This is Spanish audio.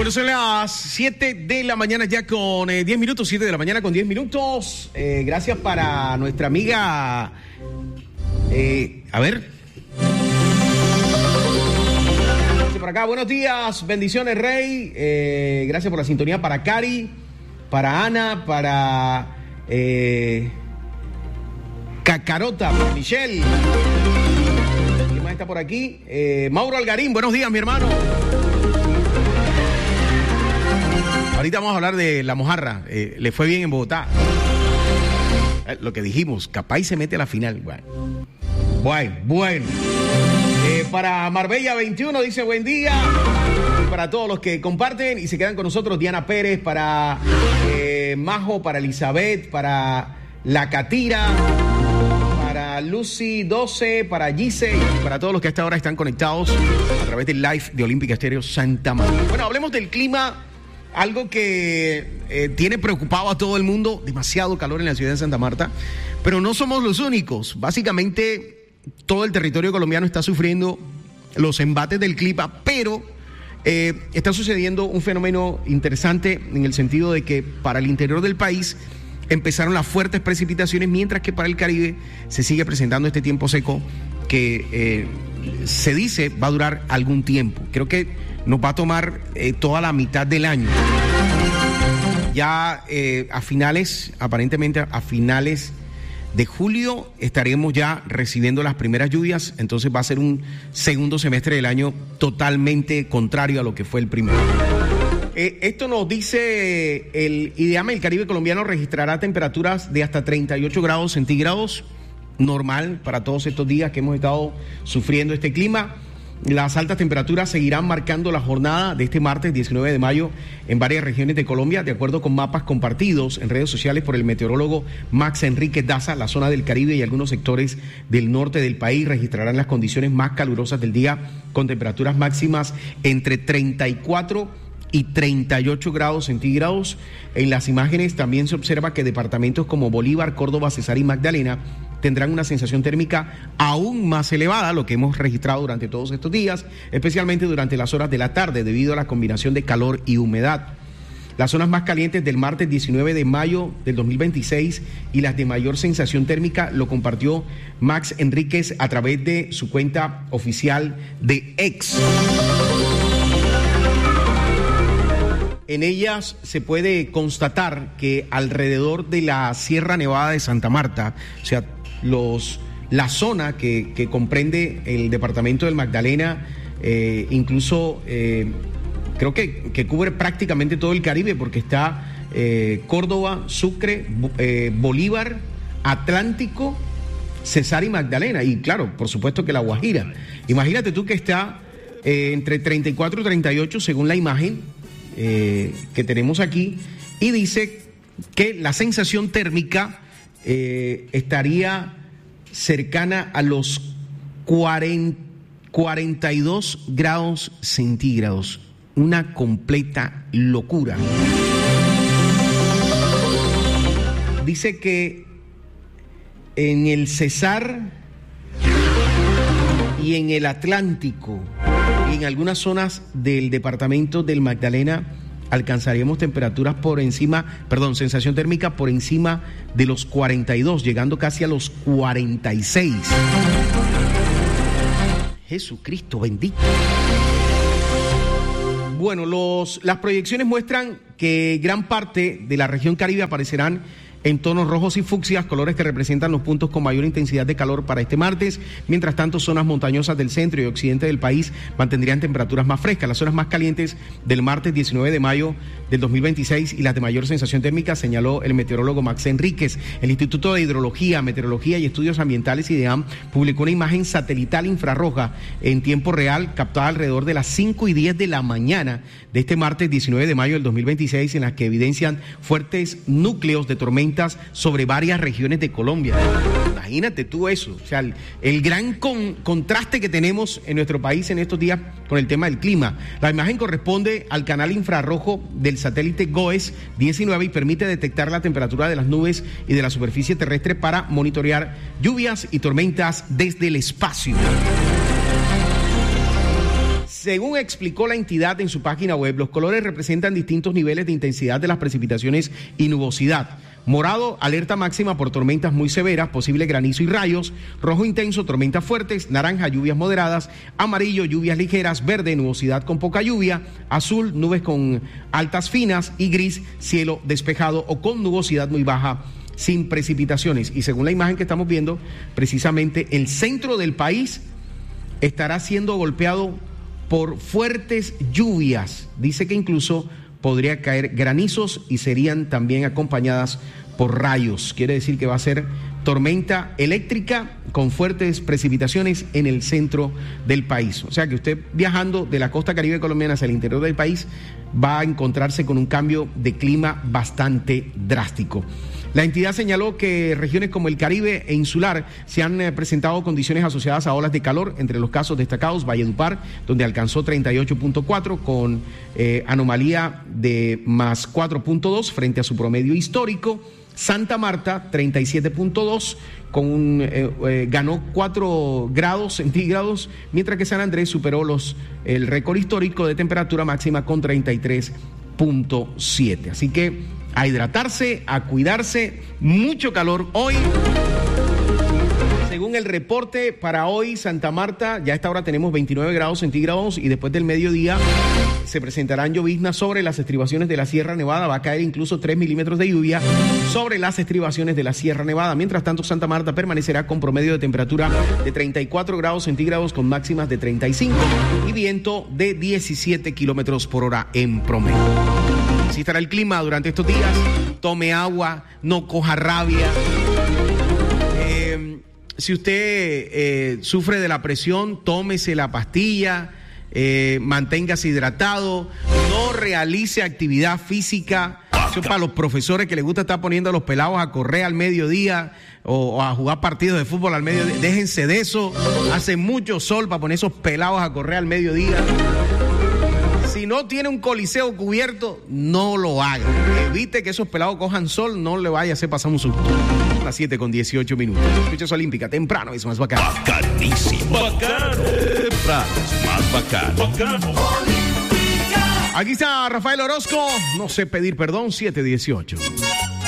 Bueno, son las 7 de la mañana ya con 10 minutos, 7 de la mañana con 10 minutos. Gracias para nuestra amiga, a ver. Por acá, buenos días, bendiciones, Rey. Gracias por la sintonía para Cari, para Ana, para Cacarota, para Michelle. ¿Quién más está por aquí? Mauro Algarín, buenos días, mi hermano. Ahorita vamos a hablar de la mojarra. Le fue bien en Bogotá. Lo que dijimos, capaz y se mete a la final. Bueno. Para Marbella 21 dice buen día. Y para todos los que comparten y se quedan con nosotros, Diana Pérez, para Majo, para Elizabeth, para La Catira, para Lucy 12, para Gise y para todos los que hasta ahora están conectados a través del live de Olímpica Estéreo Santa Marta. Bueno, hablemos del clima. Algo que tiene preocupado a todo el mundo, demasiado calor en la ciudad de Santa Marta, pero no somos los únicos. Básicamente, todo el territorio colombiano está sufriendo los embates del clima, pero está sucediendo un fenómeno interesante en el sentido de que para el interior del país empezaron las fuertes precipitaciones, mientras que para el Caribe se sigue presentando este tiempo seco que se dice va a durar algún tiempo. Creo que nos va a tomar toda la mitad del año. Ya aparentemente a finales de julio estaremos ya recibiendo las primeras lluvias, entonces va a ser un segundo semestre del año totalmente contrario a lo que fue el primero. Esto nos dice el IDEAM, el Caribe colombiano registrará temperaturas de hasta 38 grados centígrados, normal para todos estos días que hemos estado sufriendo este clima. Las altas temperaturas seguirán marcando la jornada de este martes 19 de mayo en varias regiones de Colombia, de acuerdo con mapas compartidos en redes sociales por el meteorólogo Max Enrique Daza. La zona del Caribe y algunos sectores del norte del país registrarán las condiciones más calurosas del día, con temperaturas máximas entre 34 y 38 grados centígrados. En las imágenes también se observa que departamentos como Bolívar, Córdoba, Cesar y Magdalena tendrán una sensación térmica aún más elevada, lo que hemos registrado durante todos estos días, especialmente durante las horas de la tarde, debido a la combinación de calor y humedad. Las zonas más calientes del martes 19 de mayo del 2026 y las de mayor sensación térmica lo compartió Max Enríquez a través de su cuenta oficial de X. En ellas se puede constatar que alrededor de la Sierra Nevada de Santa Marta, o sea, la zona que comprende el departamento del Magdalena, incluso creo que cubre prácticamente todo el Caribe, porque está Córdoba, Sucre, Bolívar, Atlántico, Cesar y Magdalena, y claro, por supuesto que La Guajira. Imagínate tú que está entre 34 y 38 según la imagen que tenemos aquí, y dice que la sensación térmica estaría cercana a los 42 grados centígrados. Una completa locura. Dice que en el Cesar y en el Atlántico y en algunas zonas del departamento del Magdalena alcanzaríamos temperaturas sensación térmica por encima de los 42, llegando casi a los 46. Jesucristo bendito. Bueno, las proyecciones muestran que gran parte de la región Caribe aparecerán en tonos rojos y fucsias, colores que representan los puntos con mayor intensidad de calor para este martes. Mientras tanto, zonas montañosas del centro y occidente del país mantendrían temperaturas más frescas. Las zonas más calientes del martes 19 de mayo del 2026 y las de mayor sensación térmica, señaló el meteorólogo Max Enríquez. El Instituto de Hidrología, Meteorología y Estudios Ambientales, IDEAM, publicó una imagen satelital infrarroja en tiempo real captada alrededor de las 5:10 de la mañana de este martes 19 de mayo del 2026, en las que evidencian fuertes núcleos de tormenta sobre varias regiones de Colombia. Imagínate tú eso, o sea, el gran contraste que tenemos en nuestro país en estos días con el tema del clima. La imagen corresponde al canal infrarrojo del satélite GOES 19 y permite detectar la temperatura de las nubes y de la superficie terrestre para monitorear lluvias y tormentas desde el espacio. Según explicó la entidad en su página web, los colores representan distintos niveles de intensidad de las precipitaciones y nubosidad. Morado, alerta máxima por tormentas muy severas, posible granizo y rayos. Rojo intenso, tormentas fuertes. Naranja, lluvias moderadas. Amarillo, lluvias ligeras. Verde, nubosidad con poca lluvia. Azul, nubes con altas finas. Y gris, cielo despejado o con nubosidad muy baja, sin precipitaciones. Y según la imagen que estamos viendo, precisamente el centro del país estará siendo golpeado por fuertes lluvias. Dice que incluso podría caer granizos y serían también acompañadas por rayos. Quiere decir que va a ser tormenta eléctrica con fuertes precipitaciones en el centro del país. O sea que usted viajando de la costa caribe colombiana hacia el interior del país va a encontrarse con un cambio de clima bastante drástico. La entidad señaló que regiones como el Caribe e Insular se han presentado condiciones asociadas a olas de calor, entre los casos destacados Valledupar, donde alcanzó 38.4 con anomalía de más 4.2 frente a su promedio histórico. Santa Marta, 37.2, ganó 4 grados centígrados, mientras que San Andrés superó el récord histórico de temperatura máxima con 33.7. Así que a hidratarse, a cuidarse, mucho calor hoy. Según el reporte para hoy, Santa Marta, ya a esta hora tenemos 29 grados centígrados y después del mediodía se presentarán lloviznas sobre las estribaciones de la Sierra Nevada. Va a caer incluso 3 milímetros de lluvia sobre las estribaciones de la Sierra Nevada. Mientras tanto, Santa Marta permanecerá con promedio de temperatura de 34 grados centígrados con máximas de 35 y viento de 17 kilómetros por hora en promedio. Así estará el clima durante estos días. Tome agua, no coja rabia. Si usted sufre de la presión, tómese la pastilla, manténgase hidratado, no realice actividad física. Eso es para los profesores que les gusta estar poniendo a los pelados a correr al mediodía o a jugar partidos de fútbol al mediodía. Déjense de eso. Hace mucho sol para poner esos pelados a correr al mediodía. Si no tiene un coliseo cubierto, no lo haga. Evite que esos pelados cojan sol, no le vaya a hacer pasar un susto. Las 7:18 minutos. Escuchas Olímpica, temprano es más bacano. Bacanísimo. Bacano. Temprano es más bacano. Bacano. Aquí está Rafael Orozco. No sé pedir perdón, 7:18.